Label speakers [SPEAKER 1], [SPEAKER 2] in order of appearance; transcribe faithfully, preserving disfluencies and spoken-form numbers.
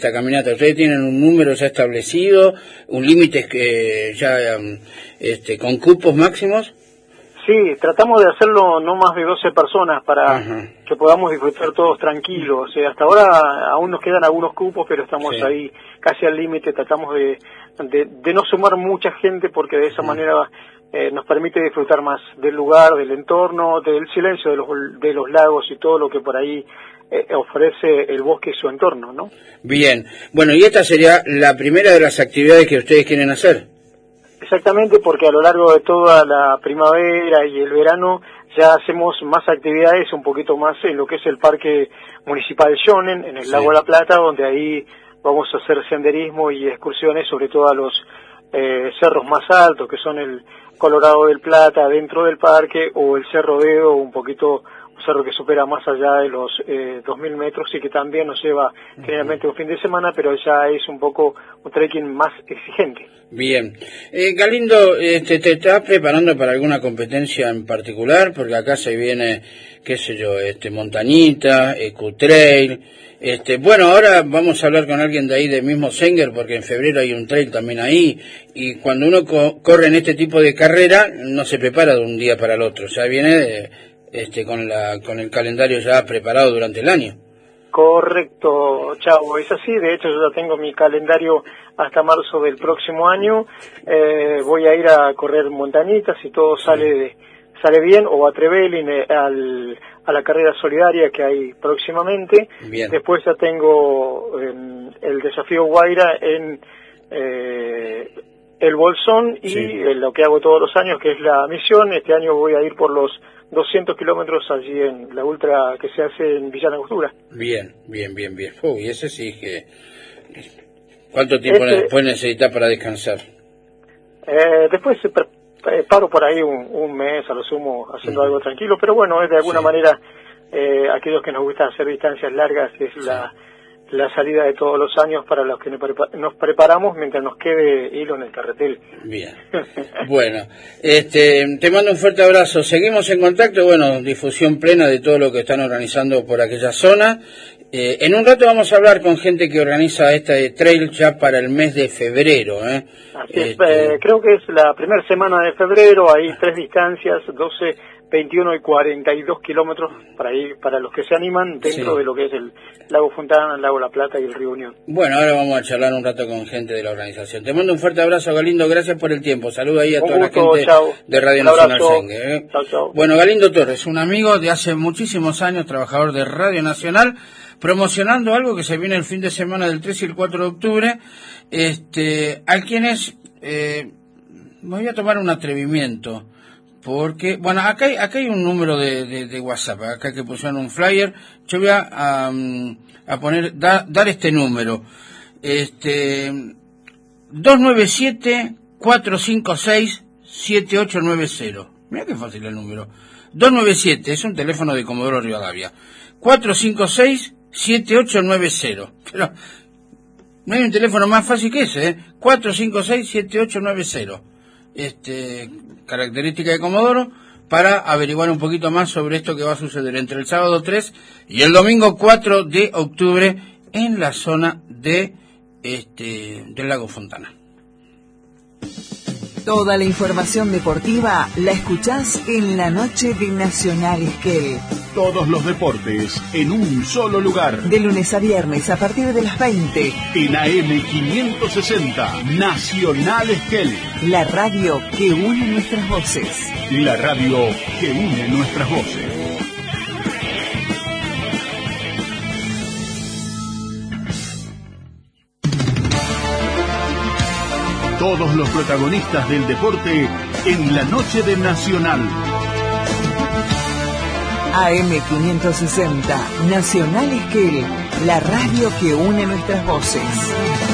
[SPEAKER 1] esta caminata? ¿Ustedes tienen un número ya establecido, un límite que ya este, con cupos máximos?
[SPEAKER 2] Sí, tratamos de hacerlo no más de doce personas para Ajá. que podamos disfrutar todos tranquilos. O sea, hasta ahora aún nos quedan algunos cupos, pero estamos sí. ahí casi al límite. Tratamos de, de, de no sumar mucha gente porque de esa Ajá. manera eh, nos permite disfrutar más del lugar, del entorno, del silencio de los, de los lagos y todo lo que por ahí eh, ofrece el bosque y su entorno, ¿no?
[SPEAKER 1] Bien. Bueno, y esta sería la primera de las actividades que ustedes quieren hacer.
[SPEAKER 2] Exactamente, porque a lo largo de toda la primavera y el verano ya hacemos más actividades, un poquito más en lo que es el Parque Municipal Shonen, en el sí. Lago de la Plata, donde ahí vamos a hacer senderismo y excursiones, sobre todo a los eh, cerros más altos, que son el Colorado del Plata, dentro del parque, o el Cerro Dedo, un poquito un cerro que supera más allá de los eh, dos mil metros y que también nos lleva generalmente un fin de semana, pero ya es un poco un trekking más exigente.
[SPEAKER 1] Bien. Eh, Galindo, este, ¿te estás preparando para alguna competencia en particular? Porque acá se viene, qué sé yo, este, montañita, eco-trail. Este, bueno, ahora vamos a hablar con alguien de ahí del mismo Senger, porque en febrero hay un trail también ahí, y cuando uno co corre en este tipo de carrera, no se prepara de un día para el otro, ya viene de, este, con, la, con el calendario ya preparado durante el año.
[SPEAKER 2] Correcto, Chavo, es así. De hecho, yo ya tengo mi calendario hasta marzo del próximo año. Eh, voy a ir a correr montañitas si todo sale sale bien, o a Trevelin, eh, al, a la carrera solidaria que hay próximamente.
[SPEAKER 1] Bien.
[SPEAKER 2] Después ya tengo eh, el desafío Guaira en eh, el Bolsón y sí. eh, lo que hago todos los años, que es la misión. Este año voy a ir por los doscientos kilómetros allí en la ultra que se hace en Villa Angostura.
[SPEAKER 1] Bien, bien, bien, bien. Uy, ese sí que... ¿Cuánto tiempo este, después necesitas para descansar?
[SPEAKER 2] Eh, después eh, paro por ahí un, un mes a lo sumo haciendo uh-huh. algo tranquilo, pero bueno, es de alguna sí. manera eh, aquellos que nos gusta hacer distancias largas es sí. la... la salida de todos los años para los que nos preparamos mientras nos quede hilo en el carretel.
[SPEAKER 1] Bien. Bueno, este, te mando un fuerte abrazo. Seguimos en contacto. Bueno, difusión plena de todo lo que están organizando por aquella zona. Eh, en un rato vamos a hablar con gente que organiza este trail ya para el mes de febrero. ¿eh?
[SPEAKER 2] Así es, este... eh, creo que es la primera semana de febrero. Hay tres distancias, doce, veintiuno y cuarenta y dos kilómetros para ir, para los que se animan dentro sí. de lo que es el Lago Fontana, el Lago La Plata y el Río Unión.
[SPEAKER 1] Bueno, ahora vamos a charlar un rato con gente de la organización. Te mando un fuerte abrazo, Galindo, gracias por el tiempo. Saluda ahí a un toda gusto, la gente chau. de Radio Nacional Sengue. ¿eh?
[SPEAKER 2] Chau, chau.
[SPEAKER 1] Bueno, Galindo Torres, un amigo de hace muchísimos años, trabajador de Radio Nacional, promocionando algo que se viene el fin de semana del tres y el cuatro de octubre, este, a quienes eh, me voy a tomar un atrevimiento. Porque, bueno, acá hay, acá hay un número de, de, de WhatsApp, acá que pusieron un flyer. Yo voy a, a, a poner, da, dar este número. Este, dos nueve siete, cuatro cinco seis, siete ocho nueve cero. Mira qué fácil el número. dos nueve siete, es un teléfono de Comodoro Rivadavia. cuatro cinco seis, siete ocho nueve cero. Pero no hay un teléfono más fácil que ese, ¿eh? cuatro cinco seis, siete ocho nueve cero. Este, característica de Comodoro, para averiguar un poquito más sobre esto que va a suceder entre el sábado tres y el domingo cuatro de octubre en la zona de este del Lago Fontana.
[SPEAKER 3] Toda la información deportiva la escuchás en la noche de Nacional Esquel.
[SPEAKER 4] Todos los deportes en un solo lugar.
[SPEAKER 3] De lunes a viernes a partir de las veinte.
[SPEAKER 4] En A M quinientos sesenta, Nacional Esquel.
[SPEAKER 3] La radio que une nuestras voces.
[SPEAKER 4] La radio que une nuestras voces. Todos los protagonistas del deporte en la noche de Nacional.
[SPEAKER 3] A M quinientos sesenta, Nacional Esquel, la radio que une nuestras voces.